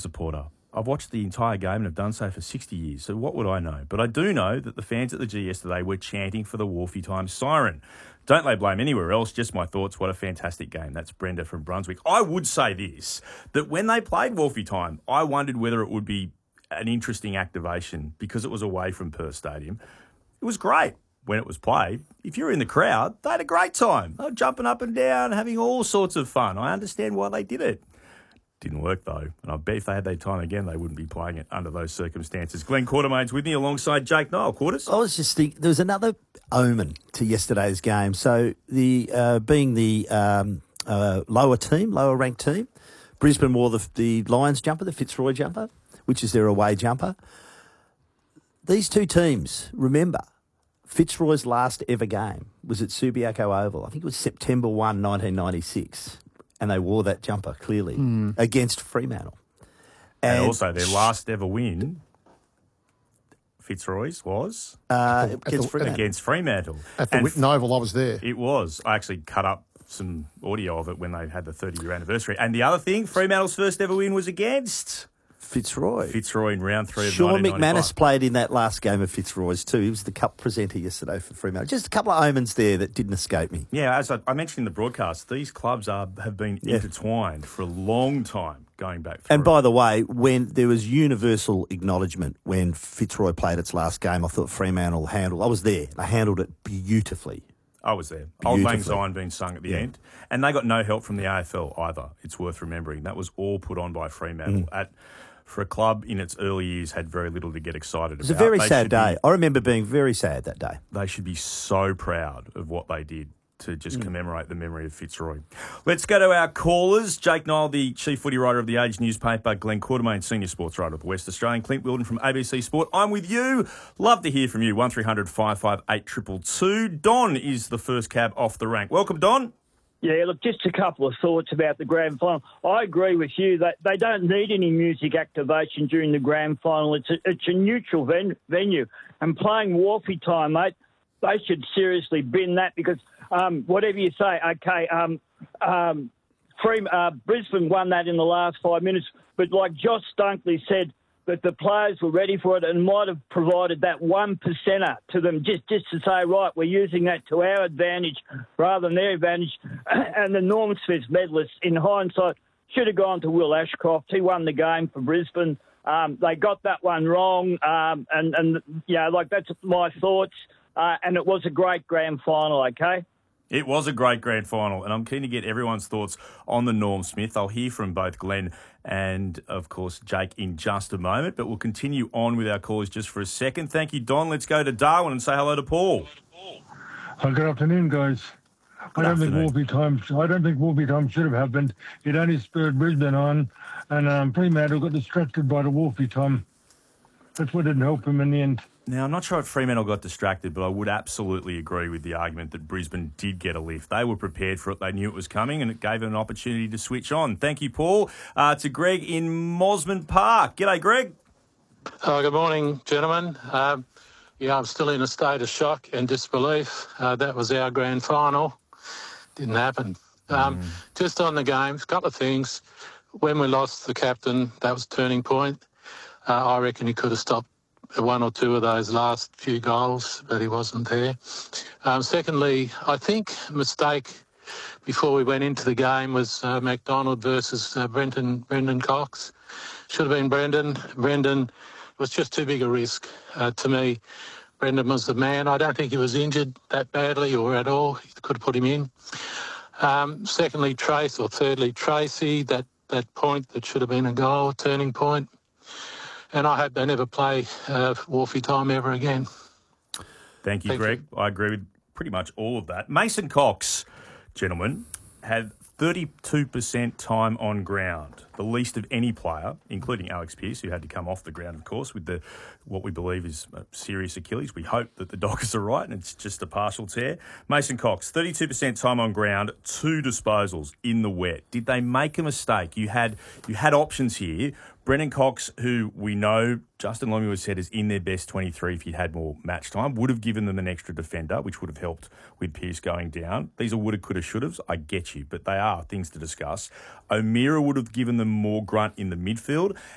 supporter. I've watched the entire game and have done so for 60 years, so what would I know? But I do know that the fans at the G yesterday were chanting for the Wharfie Time siren. Don't lay blame anywhere else, just my thoughts. What a fantastic game. That's Brenda from Brunswick. I would say this, that when they played Wharfie Time, I wondered whether it would be an interesting activation because it was away from Perth Stadium. It was great when it was played. If you're in the crowd, they had a great time. They were jumping up and down, having all sorts of fun. I understand why they did it. Didn't work, though. And I bet if they had their time again, they wouldn't be playing it under those circumstances. Glenn Quartermain's with me alongside Jake Niall. Quarters? I was just thinking, there was another omen to yesterday's game. So being the lower ranked team, Brisbane wore the Lions jumper, the Fitzroy jumper, which is their away jumper. These two teams, remember, Fitzroy's last ever game was at Subiaco Oval. I think it was September 1, 1996. And they wore that jumper, clearly, against Fremantle. And also their last ever win, Fitzroy's, was against Fremantle. At the Whitten Oval, I was there. It was. I actually cut up some audio of it when they had the 30-year anniversary. And the other thing, Fremantle's first ever win was against Fitzroy in round 3 of Sean 1995. McManus played in that last game of Fitzroy's too. He was the cup presenter yesterday for Fremantle. Just a couple of omens there that didn't escape me. Yeah, as I mentioned in the broadcast, these clubs have been intertwined for a long time, going back through. And by the way, when there was universal acknowledgement when Fitzroy played its last game, I thought Fremantle I was there. They handled it beautifully. I was there. Old Lang Syne being sung at the end. And they got no help from the AFL either. It's worth remembering. That was all put on by Fremantle for a club in its early years had very little to get excited about. It was a very sad day. I remember being very sad that day. They should be so proud of what they did to just commemorate the memory of Fitzroy. Let's go to our callers. Jake Niall, the chief footy writer of The Age newspaper, Glenn Quartermain, senior sports writer of the West Australian, Clint Wilden from ABC Sport. I'm with you. Love to hear from you. 1300 558 222. Don is the first cab off the rank. Welcome, Don. Yeah, look, just a couple of thoughts about the grand final. I agree with you that they don't need any music activation during the grand final. It's a neutral venue. And playing Wharfie Time, mate, they should seriously bin that because whatever you say, okay, Brisbane won that in the last 5 minutes, but like Josh Dunkley said, that the players were ready for it and might have provided that 1%er to them just to say, right, we're using that to our advantage rather than their advantage. And the Norm Smith medalist, in hindsight, should have gone to Will Ashcroft. He won the game for Brisbane. They got that one wrong. That's my thoughts. And it was a great grand final, okay? It was a great grand final, and I'm keen to get everyone's thoughts on the Norm Smith. I'll hear from both Glenn and, of course, Jake in just a moment, but we'll continue on with our callers just for a second. Thank you, Don. Let's go to Darwin and say hello to Paul. Good afternoon, guys. I don't think Wharfie Time should have happened. It only spurred Brisbane on, and Fremantle got distracted by the Wharfie Time. That's what didn't help him in the end. Now, I'm not sure if Fremantle got distracted, but I would absolutely agree with the argument that Brisbane did get a lift. They were prepared for it. They knew it was coming, and it gave them an opportunity to switch on. Thank you, Paul. To Greg in Mosman Park. G'day, Greg. Good morning, gentlemen. I'm still in a state of shock and disbelief. That was our grand final. Didn't happen. Just on the games, a couple of things. When we lost the captain, that was a turning point. I reckon he could have stopped one or two of those last few goals, but he wasn't there. Secondly, I think a mistake before we went into the game was McDonald versus Brendan Cox. Should have been Brendan. Brendan was just too big a risk to me. Brendan was the man. I don't think he was injured that badly or at all. He could have put him in. Thirdly, Tracy, that point that should have been a goal, a turning point. And I hope they never play Wharfie Time ever again. Thank you, Greg. I agree with pretty much all of that. Mason Cox, gentlemen, had 32% time on ground, the least of any player, including Alex Pearce, who had to come off the ground, of course, with what we believe is a serious Achilles. We hope that the Dockers are right and it's just a partial tear. Mason Cox, 32% time on ground, 2 disposals in the wet. Did they make a mistake? You had options here. Brendan Cox, who we know Justin Longmuir said is in their best 23 if he'd had more match time, would have given them an extra defender, which would have helped with Pearce going down. These are woulda, coulda, shouldas. I get you, but they are things to discuss. O'Meara would have given them more grunt in the midfield,